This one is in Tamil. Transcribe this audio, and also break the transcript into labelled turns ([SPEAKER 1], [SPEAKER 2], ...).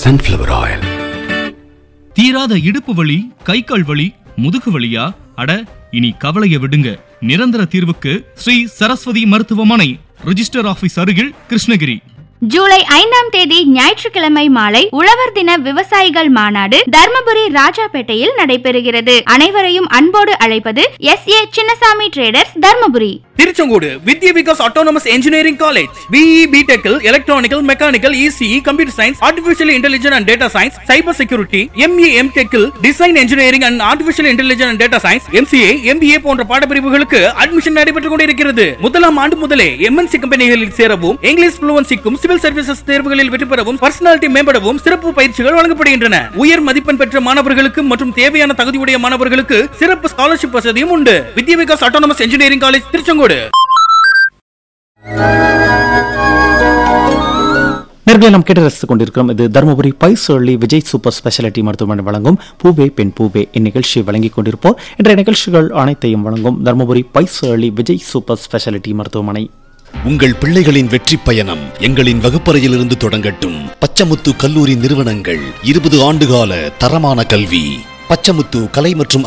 [SPEAKER 1] sunflower oil.
[SPEAKER 2] தீராத இடுப்பு வலி, கை கால் வலி, முதுகு வலியா? அட, இனி கவலைய விடுங்க. நிரந்தர தீர்வுக்கு ஸ்ரீ சரஸ்வதி மருத்துவமனை, ரிஜிஸ்டர் ஆபீஸ் அருகில், கிருஷ்ணகிரி.
[SPEAKER 3] ஜூலை 5ஆம் தேதி ஞாயிற்றுக்கிழமை மாலை உழவர் தின விவசாயிகள் மாநாடு தர்மபுரி ராஜாபேட்டையில் நடைபெறுகிறது. அனைவரையும் அன்போடு அழைப்பது SA Chinnasamy traders, Dharmapuri.
[SPEAKER 4] Tiruchengode Vidya Vikas autonomous engineering college. BE BTech electronical, mechanical, ECE, computer science, artificial intelligence and data science, cyber security, ME MTech design engineering and artificial intelligence and data science, MCA MBA போன்ற பாடப்பிரிவுகளுக்கு அட்மிஷன் நடைபெற்றுக் கொண்டிருக்கிறது. முதலாம் ஆண்டு முதலே MNC கம்பெனிகளில் சேரவும், இங்கிலீஷ் ஃப்ளூவன்சிக்கும், சிவில் சர்வீசஸ் தேர்வுகளில் வெற்றி பெறவும், பர்சனாலிட்டி மேம்படவும் சிறப்பு பயிற்சிகள் வழங்கப்படுகின்றன. உயர் மதிப்பெண் பெற்ற மாணவர்களுக்கு மற்றும் தேவையான தகுதியுடைய மாணவர்களுக்கு சிறப்பு ஸ்காலர்ஷிப் வசதியும் உண்டு. வித்யா Vikas autonomous engineering college, Tiruchengode.
[SPEAKER 5] நேர்களை நாம் கேட்டு ரசித்துக் கொண்டிருக்கிறோம். இது தருமபுரி பைசொல்லி விஜய் சூப்பர் ஸ்பெஷாலிட்டி மருத்துவமனை வழங்கும் பூவே பெண் பூவே இந்நிகழ்ச்சியை வழங்கிக் கொண்டிருப்போம். இன்றைய நிகழ்ச்சிகள் அனைத்தையும் வழங்கும் தருமபுரி பைசொல்லி விஜய் சூப்பர் ஸ்பெஷாலிட்டி மருத்துவமனை.
[SPEAKER 6] உங்கள் பிள்ளைகளின் வெற்றி பயணம் எங்களின் வகுப்பறையிலிருந்து தொடங்கட்டும். பச்சமுத்து கல்லூரி நிறுவனங்கள் 20 ஆண்டுகால தரமான கல்வி. பச்சமுத்து கலை மற்றும்